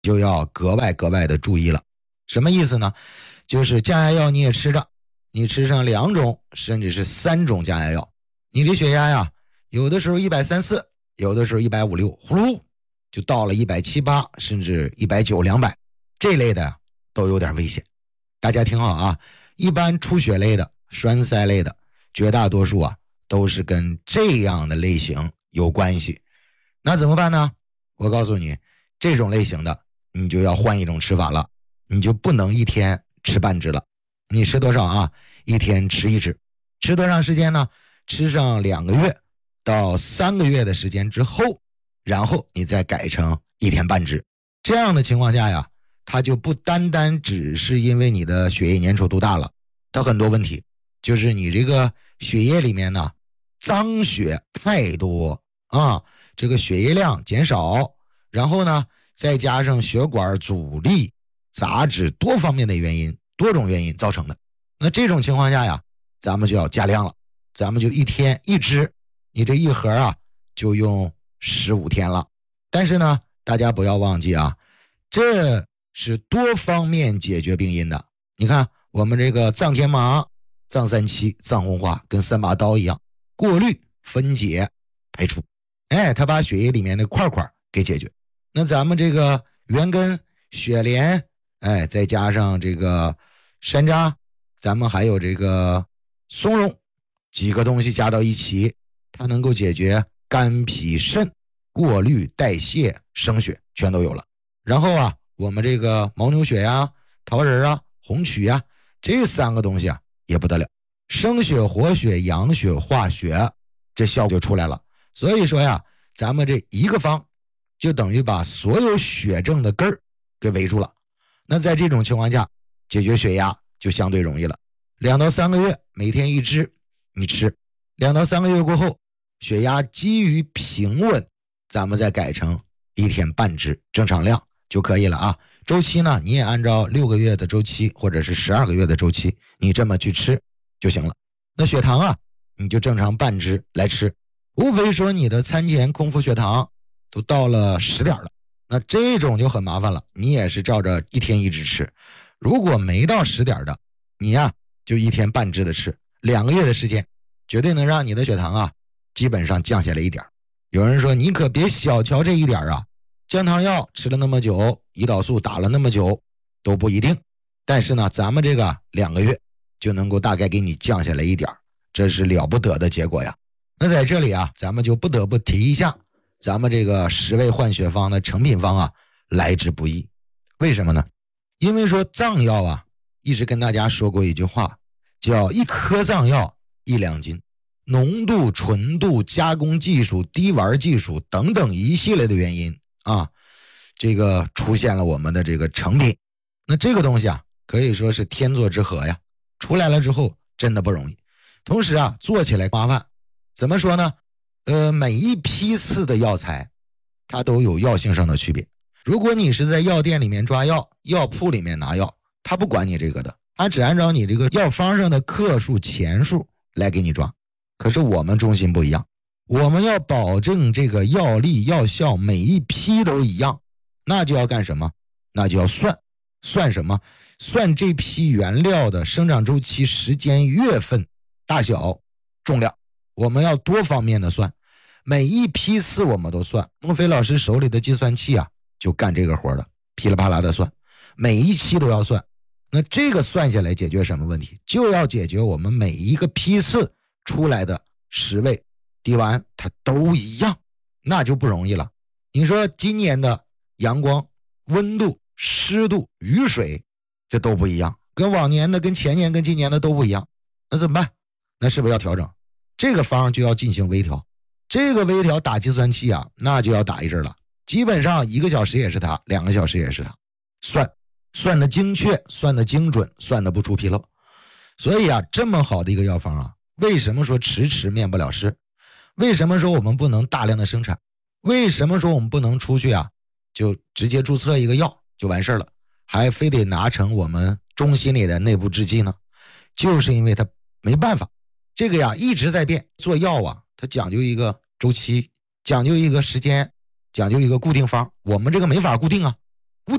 就要格外的注意了。什么意思呢？就是降压药你也吃着，你吃上2种甚至是3种降压药，你的血压呀，有的时候130，有的时候156，呼噜就到了178，甚至190、200，这类的都有点危险。大家听好啊，一般出血类的、栓塞类的，绝大多数啊都是跟这样的类型有关系。那怎么办呢？我告诉你，这种类型的你就要换一种吃法了，你就不能一天吃半支了。你吃多少啊？一天吃1支。吃多长时间呢？吃上2个月到3个月的时间之后，然后你再改成一天半支。这样的情况下呀，它就不单单只是因为你的血液粘稠度大了，它很多问题就是你这个血液里面呢脏血太多啊，这个血液量减少，然后呢再加上血管阻力、杂质多方面的原因、多种原因造成的。那这种情况下呀，咱们就要加量了，咱们就一天1支，你这一盒啊就用15天了。但是呢，大家不要忘记啊，这是多方面解决病因的。你看我们这个藏天麻、藏三七、藏红花跟3把刀一样，过滤、分解、排出，它把血液里面的块块给解决。那咱们这个元根、雪莲，再加上这个山楂，咱们还有这个松茸，几个东西加到一起，它能够解决肝脾肾、过滤代谢、生血全都有了。然后啊，我们这个牦牛血呀、桃仁啊、红曲呀，这3个东西啊也不得了，生血、活血、养血、化血，这效果就出来了。所以说呀，咱们这一个方就等于把所有血症的根儿给围住了。那在这种情况下，解决血压就相对容易了。2到3个月每天1支你吃，2到3个月过后，血压基于平稳，咱们再改成一天半支正常量就可以了啊。周期呢，你也按照6个月的周期或者是12个月的周期，你这么去吃就行了。那血糖啊，你就正常半支来吃，无非说你的餐前空腹血糖都到了10点了，那这种就很麻烦了，你也是照着一天1支吃。如果没到10点的，你呀就一天半支的吃，2个月的时间绝对能让你的血糖啊基本上降下来1点。有人说你可别小瞧这1点啊，降糖药吃了那么久，胰岛素打了那么久都不一定，但是呢咱们这个2个月就能够大概给你降下来1点，这是了不得的结果呀。那在这里啊，咱们就不得不提一下咱们这个10味换血方的成品方啊来之不易。为什么呢？因为说藏药啊，一直跟大家说过一句话，叫1颗藏药1两金，浓度、纯度、加工技术、滴丸技术等等一系列的原因啊，这个出现了我们的这个成品。那这个东西啊，可以说是天作之合呀，出来了之后真的不容易。同时啊，做起来麻烦。怎么说呢？每一批次的药材，它都有药性上的区别。如果你是在药店里面抓药，药铺里面拿药，他不管你这个的，他只按照你这个药方上的克数、钱数来给你抓。可是我们中心不一样，我们要保证这个药力、药效每一批都一样，那就要干什么？那就要算。算什么？算这批原料的生长周期、时间、月份、大小、重量，我们要多方面的算，每一批次我们都算。孟非老师手里的计算器啊，就干这个活的，噼里啪啦的算，每一期都要算。那这个算下来解决什么问题？就要解决我们每一个批次出来的10味滴丸它都一样，那就不容易了。你说今年的阳光、温度、湿度、雨水，这都不一样，跟往年的、跟前年、跟今年的都不一样，那怎么办？那是不是要调整？这个方就要进行微调。这个微调打计算器啊，那就要打一阵了，基本上1个小时也是它，2个小时也是它，算的精确，算的精准，算的不出纰漏。所以啊，这么好的一个药方啊，为什么说迟迟面不了事？为什么说我们不能大量的生产？为什么说我们不能出去啊就直接注册一个药就完事了，还非得拿成我们中心里的内部制剂呢？就是因为它没办法，这个呀一直在变。做药啊，它讲究一个周期，讲究一个时间，讲究一个固定方，我们这个没法固定啊，